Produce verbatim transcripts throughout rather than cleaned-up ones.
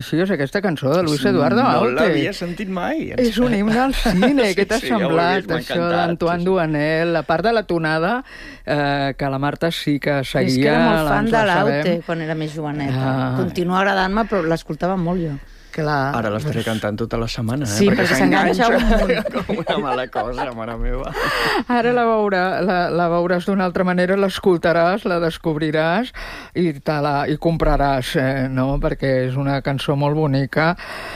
silencio, aquesta cançó de Luis Eduardo Aute. No l'havia sentit mai. És un himne al cine. Sí, Què t'ha sí, ja ho he semblat, vist, m'ha això encantat, d'Antoine sí, sí. Duanel? A part de la tonada, eh, que la Marta sí que seguia... És que era molt fan ens de la l'Aute sabem. quan era més joveneta. Ah. Continua agradant-me, però l'escoltava molt jo. Clar. Ara l'estaré cantant tota la setmana, eh? Sí, perquè s'enganxa com una mala cosa, mare meva. Ara la, veurà, la, la veuràs d'una altra manera, l'escoltaràs, la descobriràs i, te la, i compraràs, eh, no? Perquè és una cançó molt bonica.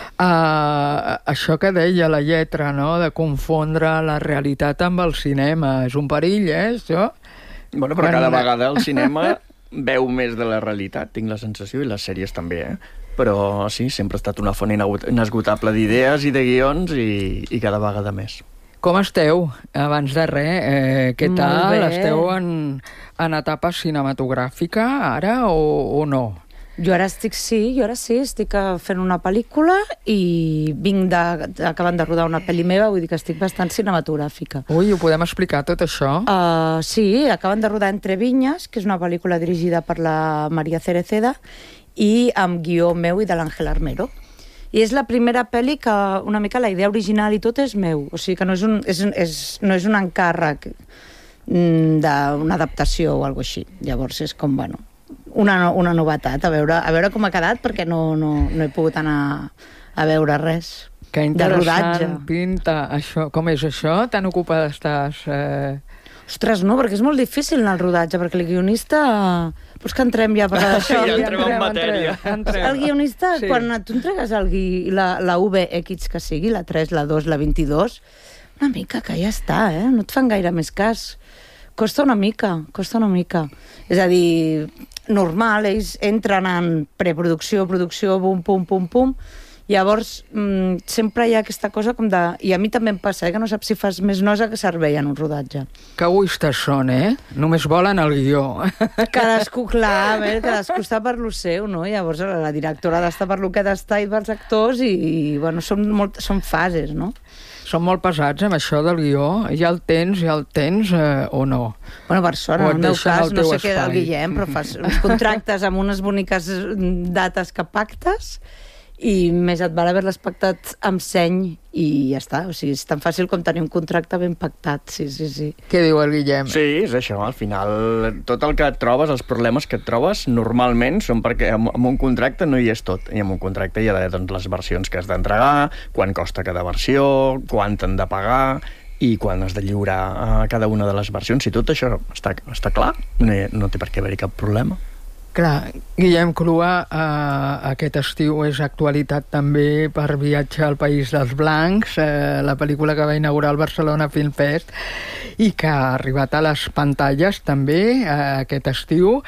Uh, això que deia la lletra, no? De confondre la realitat amb el cinema. És un perill, eh, això? Bueno, però cada vegada el cinema veu més de la realitat, tinc la sensació, i les sèries també, eh? Però sí, sempre ha estat una font inesgotable d'idees i de guions i, i cada vegada més. Com esteu? Abans de res, eh, què Molt tal? bé. Esteu en, en etapa cinematogràfica ara o, o no? Jo ara estic, sí, jo ara sí, estic fent una pel·lícula i vinc de, acabant de rodar una pel·li meva, vull dir que estic bastant cinematogràfica. Ui, ho podem explicar tot això? Uh, sí, acaben de rodar Entre Vinyes, que és una pel·lícula dirigida per la Maria Cereceda i amb guió meu i de l'Àngel Armero. I és la primera pel·li que una mica la idea original i tot és meu, o sigui que no és un, és, és, no és un encàrrec d'una adaptació o alguna així. Llavors és com, bueno, una, una novetat, a veure, a veure com ha quedat, perquè no, no, no he pogut anar a veure res. Que de rodatge. interessant pinta això. Com és això? Tan ocupada estàs? Eh... Ostres, no, perquè és molt difícil anar al rodatge, perquè el guionista... Pues que entrem ja a parlar d'això. Sí, ja entrem en matèria. Entrem, entrem. El guionista, Sí. quan tu entregues el gui, la, la V X que sigui, la tres, la dos, la vint-i-dos, una mica que ja està, eh? No et fan gaire més cas. Costa una mica, costa una mica. És a dir, normal, ells entren en preproducció, producció, bum, pum, pum, pum. Llavors, mmm, sempre hi ha aquesta cosa com de... I a mi també em passa, eh, que no saps si fas més nosa que servei en un rodatge. Que egoistes són, eh? Només volen el guió. Cadascú, clar, a veure, cadascú està per lo seu, no? Llavors la directora ha d'estar per lo que ha d'estar i pels actors i, i bueno, són, molt, són fases, no? Són molt pesats amb això del guió. Ja el tens, ja el tens eh, o no? Bueno, per sort, O et en el meu deixen cas, al no teu sé què del espai. Guillem, però fas uns contractes amb unes boniques dates que pactes i més et val haver-les pactat amb seny i ja està. O sigui, és tan fàcil com tenir un contracte ben pactat, sí, sí, sí. Què diu el Guillem? Sí, és això, al final tot el que et trobes, els problemes que et trobes normalment són perquè amb, amb un contracte no hi és tot, i amb un contracte hi ha d'haver doncs, les versions que has d'entregar, quan costa cada versió, quan t'han de pagar i quan has de lliurar a cada una de les versions. Si tot això està, està clar, no, hi, no té per què haver-hi cap problema. Clar, Guillem Clua, eh, aquest estiu és actualitat també per Viatge al País dels Blancs, eh, la pel·lícula que va inaugurar el Barcelona Film Fest i que ha arribat a les pantalles també eh, aquest estiu.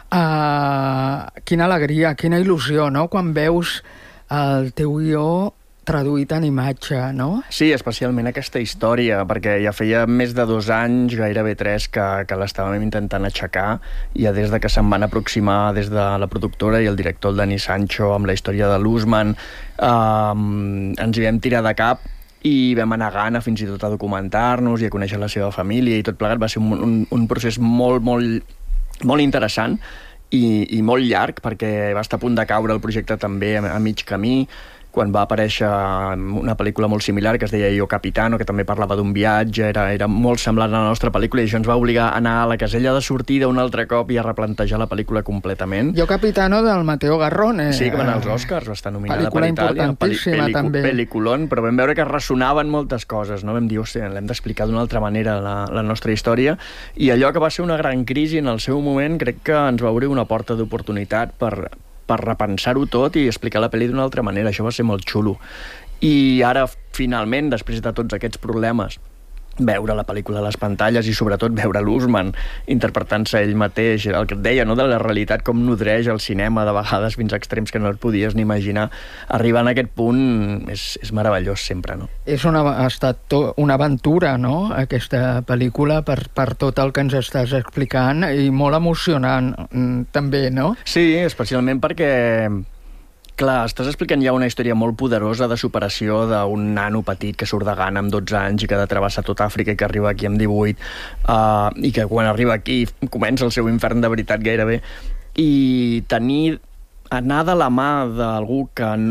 Eh, quina alegria, quina il·lusió, no?, quan veus el teu guió traduït en imatge, no? Sí, especialment aquesta història, perquè ja feia més de dos anys, gairebé tres, que, que l'estàvem intentant aixecar, i ja des de que se'n van aproximar des de la productora i el director, el Dani Sancho, amb la història de l'Usman, eh, ens hi vam tirar de cap i vam anar a Ghana fins i tot a documentar-nos i a conèixer la seva família, i tot plegat va ser un, un, un procés molt, molt, molt interessant i, i molt llarg, perquè va estar a punt de caure el projecte també a, a mig camí, quan va aparèixer una pel·lícula molt similar que es deia Io Capitano, que també parlava d'un viatge, era, era molt semblant a la nostra pel·lícula, i això ens va obligar a anar a la casella de sortida un altre cop i a replantejar la pel·lícula completament. Jo Capitano del Matteo Garrone. Sí, que va anar als Oscars, va estar nominada pel·lícula per Itàlia. importantíssima, pel·licu també. Pel·liculón, però vam veure que ressonaven moltes coses, no? Vam dir, hòstia, l'hem d'explicar d'una altra manera la, la nostra història, i allò que va ser una gran crisi en el seu moment crec que ens va obrir una porta d'oportunitat per per repensar-ho tot i explicar la pel·li d'una altra manera. Això va ser molt xulo. I ara, finalment, després de tots aquests problemes, veure la pel·lícula a les pantalles i sobretot veure l'Usman interpretant-se ell mateix, el que et deia, no?, de la realitat, com nodreix el cinema de vegades fins a extrems que no et podies ni imaginar, arribar a aquest punt és, és meravellós sempre, no? És una, ha estat to, una aventura, no?, aquesta pel·lícula, per, per tot el que ens estàs explicant, i molt emocionant també, no? Sí, especialment perquè clar, estàs explicant ja una història molt poderosa de superació d'un nano petit que surt de Ghana amb dotze anys i que ha de travessar tot Àfrica i que arriba aquí amb divuit, uh, i que quan arriba aquí comença el seu infern de veritat gairebé, i tenir, anar de la mà d'algú que